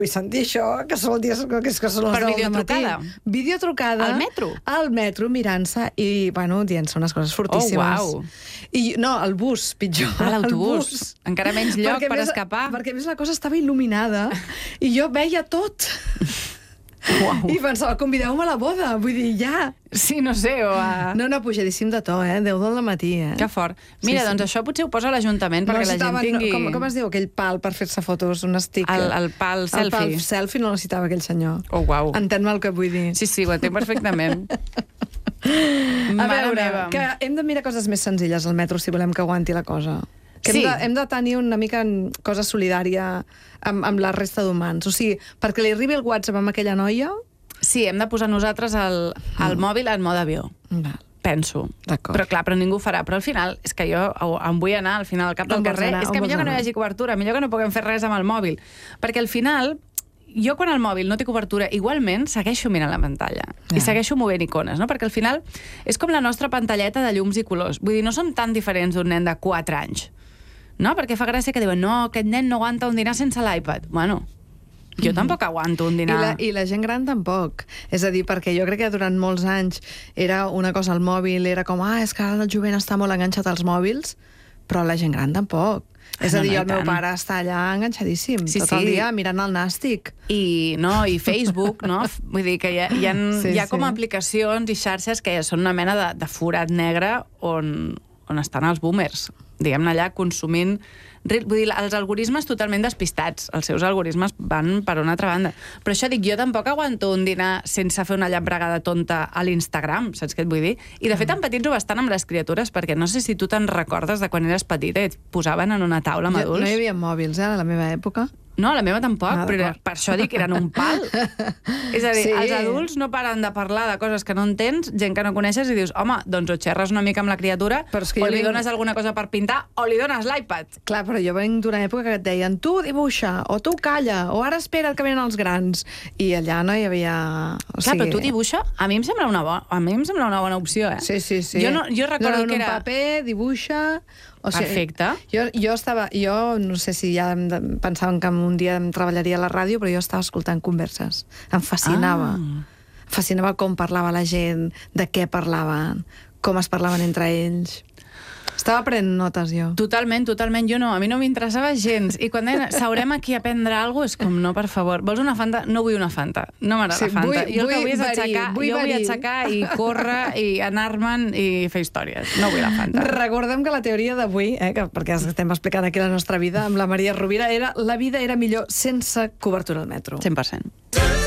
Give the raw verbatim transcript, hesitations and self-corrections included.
vull sentir això, que sol dir que, és que són les Per deu del matí. videotrucada? Videotrucada. Al metro? Al metro, mirant-se i, bueno, dient-se unes coses fortíssimes. Oh, uau. I, no, el bus, pitjor. Ah, l'autobús. Encara menys lloc Perquè per més, escapar. Perquè, a més, la cosa estava il·luminada i jo veia tot. Uau. I pensava, convideu-me a la boda, vull dir, ja. Sí, no sé, o a... No, no, pujadíssim de to, eh? deu del matí, eh? Que fort. Mira, Sí, sí. doncs això potser ho posa a l'Ajuntament perquè la gent necessitaven- tingui... Com, com es diu aquell pal per fer-se fotos, un stick? El, el pal El selfie. pal selfie no necessitava aquell senyor. Oh, uau. Entén-me el que vull dir. Sí, sí, ho entenc perfectament. A Mare veure, meva. que hem de mirar coses més senzilles al metro si volem que aguanti la cosa. Que Sí. hem, de, hem de tenir una mica cosa solidària amb, amb la resta d'humans. O sigui, perquè li arribi el WhatsApp amb aquella noia... Sí, hem de posar nosaltres el, el mòbil en mode avió. Val. Penso. D'acord. Però clar, però ningú ho farà. Però al final, és que jo em vull anar al final al cap del On vols carrer. anar? És que On millor vols que no hi anar? hagi cobertura, millor que no puguem fer res amb el mòbil. Perquè al final, jo quan el mòbil no té cobertura, igualment segueixo mirant la pantalla. Ja. I segueixo movent icones, no? Perquè al final és com la nostra pantalleta de llums i colors. Vull dir, no som tan diferents d'un nen de quatre anys. No? Perquè fa gràcia que diuen, no, aquest nen no aguanta un dinar sense l'iPad. Bueno, jo tampoc aguanto un I dinar... la, I la gent gran tampoc. És a dir, perquè jo crec que durant molts anys era una cosa al mòbil, era com, ah, és que ara el jovent està molt enganxat als mòbils, però la gent gran tampoc. Ah, És a no, dir, no, el meu i tant. pare està allà enganxadíssim, Sí, tot sí. el dia mirant el nàstic. I, no, i Facebook, no? Vull dir que hi ha, hi ha, Sí, hi ha com sí. aplicacions i xarxes que són una mena de, de forat negre on, on estan els boomers, diguem-ne allà, consumint... Vull dir, els algoritmes totalment despistats. Els seus algoritmes van per una altra banda. Però això dic, jo tampoc aguanto un dinar sense fer una llambregada tonta a l'Instagram, saps què et vull dir? I de fet em petits ho bastant amb les criatures, perquè no sé si tu te'n recordes de quan eres petita i et posaven en una taula amb Jo, adults. no hi havia mòbils, eh, a la meva època. No, la meva tampoc, Ah, però d'acord. per això dic que eren un pal. És a dir, Sí. els adults no paren de parlar de coses que no entens, gent que no coneixes, i dius, home, doncs o xerres una mica amb la criatura, Però és que o jo li vinc- dones alguna cosa per pintar, o li dones l'iPad. Clar, però jo venc d'una època que et deien tu dibuixa, o tu calla, o ara espera que venen els grans. I allà no hi havia... O Clar, sigui... però tu dibuixa, a mi em sembla una bona, a mi em sembla una bona opció, eh? Sí, sí, sí. Jo, no, jo recordo Donen que un era... paper, dibuixa... O sigui, Perfecte. Jo, jo estava... Jo no sé si ja em de- pensaven que un dia em treballaria a la ràdio, però jo estava escoltant converses. Em fascinava. Ah. Em fascinava com parlava la gent, de què parlaven, com es parlaven entre ells. Estava prenent notes, jo. Totalment, totalment. Jo no, a mi no m'interessava gens. I quan deien, saurem aquí a aprendre alguna cosa, és com, no, per favor. Vols una Fanta? No vull una Fanta. No m'agrada Sí, la Fanta. vull- jo el que vull vull és verí, aixecar, vull jo vull verí. aixecar i córrer i anar-me'n i fer històries. No vull la Fanta. Recordem que la teoria d'avui, eh, que, perquè estem explicant aquí la nostra vida, amb la Maria Rovira, era la vida era millor sense cobertura al metro. cent per cent.